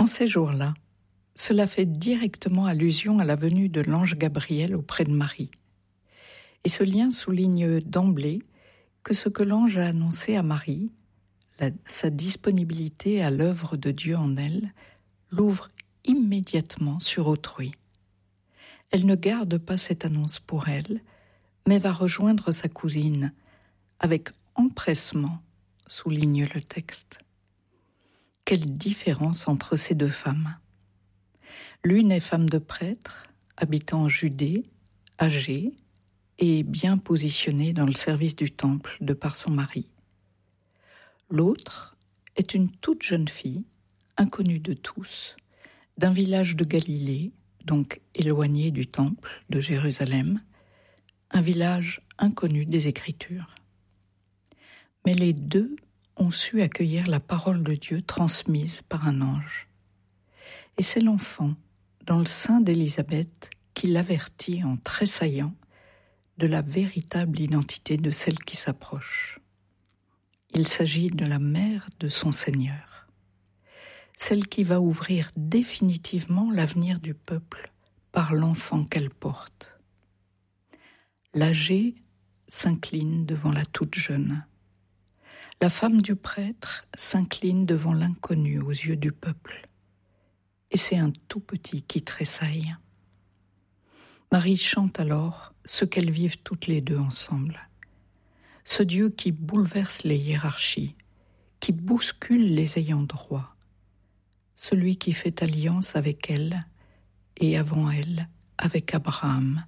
En ces jours-là, cela fait directement allusion à la venue de l'ange Gabriel auprès de Marie. Et ce lien souligne d'emblée que ce que l'ange a annoncé à Marie, sa disponibilité à l'œuvre de Dieu en elle, l'ouvre immédiatement sur autrui. Elle ne garde pas cette annonce pour elle, mais va rejoindre sa cousine, avec empressement, souligne le texte. Quelle différence entre ces deux femmes! L'une est femme de prêtre, habitant en Judée, âgée et bien positionnée dans le service du temple de par son mari. L'autre est une toute jeune fille, inconnue de tous, d'un village de Galilée, donc éloigné du temple de Jérusalem, un village inconnu des Écritures. Mais les deux ont su accueillir la parole de Dieu transmise par un ange. Et c'est l'enfant, dans le sein d'Élisabeth, qui l'avertit en tressaillant de la véritable identité de celle qui s'approche. Il s'agit de la mère de son Seigneur, celle qui va ouvrir définitivement l'avenir du peuple par l'enfant qu'elle porte. L'âgée s'incline devant la toute jeune. La femme du prêtre s'incline devant l'inconnu aux yeux du peuple. Et c'est un tout petit qui tressaille. Marie chante alors ce qu'elles vivent toutes les deux ensemble. Ce Dieu qui bouleverse les hiérarchies, qui bouscule les ayants droit. Celui qui fait alliance avec elle et avant elle avec Abraham,